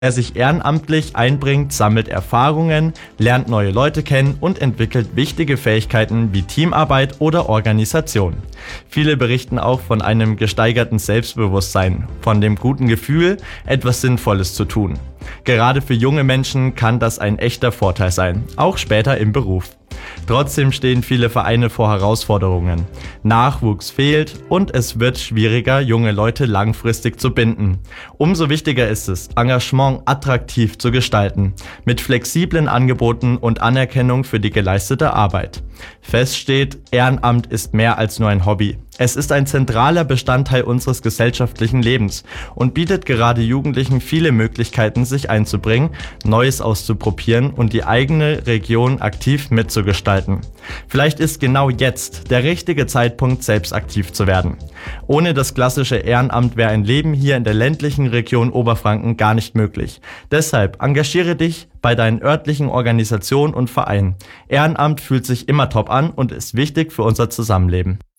Wer sich ehrenamtlich einbringt, sammelt Erfahrungen, lernt neue Leute kennen und entwickelt wichtige Fähigkeiten wie Teamarbeit oder Organisation. Viele berichten auch von einem gesteigerten Selbstbewusstsein, von dem guten Gefühl, etwas Sinnvolles zu tun. Gerade für junge Menschen kann das ein echter Vorteil sein, auch später im Beruf. Trotzdem stehen viele Vereine vor Herausforderungen. Nachwuchs fehlt und es wird schwieriger, junge Leute langfristig zu binden. Umso wichtiger ist es, Engagement attraktiv zu gestalten, mit flexiblen Angeboten und Anerkennung für die geleistete Arbeit. Fest steht, Ehrenamt ist mehr als nur ein Hobby. Es ist ein zentraler Bestandteil unseres gesellschaftlichen Lebens und bietet gerade Jugendlichen viele Möglichkeiten, sich einzubringen, Neues auszuprobieren und die eigene Region aktiv mitzugestalten. Vielleicht ist genau jetzt der richtige Zeitpunkt, selbst aktiv zu werden. Ohne das klassische Ehrenamt wäre ein Leben hier in der ländlichen Region Oberfranken gar nicht möglich. Deshalb engagiere dich bei deinen örtlichen Organisationen und Vereinen. Ehrenamt fühlt sich immer top an und ist wichtig für unser Zusammenleben.